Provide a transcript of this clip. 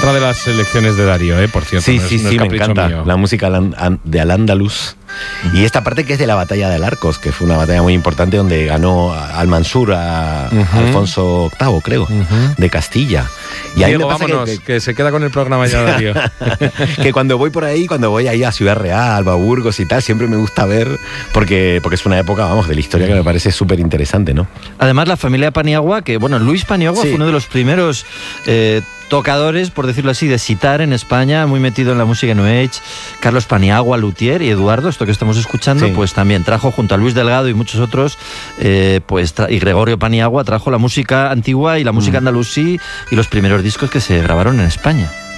Otra de las selecciones de Darío, por cierto. Sí, no es, sí, no sí, es me capricho encanta mío. la música de Al-Ándalus. Y esta parte que es de la batalla de Alarcos, que fue una batalla muy importante donde ganó Al-Mansur a Alfonso VIII, creo, de Castilla. Y ahí Diego, me pasa vámonos, que se queda con el programa ya, Darío. que cuando voy por ahí, cuando voy ahí a Ciudad Real, a Burgos y tal, siempre me gusta ver, porque es una época, vamos, de la historia que me parece súper interesante, ¿no? Además, la familia Paniagua, que bueno, Luis Paniagua fue uno de los primeros tocadores, por decirlo así, de sitar en España, muy metido en la música New Age. Carlos Paniagua, luthier, y Eduardo, esto que estamos escuchando, pues también trajo junto a Luis Delgado y muchos otros, y Gregorio Paniagua trajo la música antigua y la música andalusí y los primeros discos que se grabaron en España.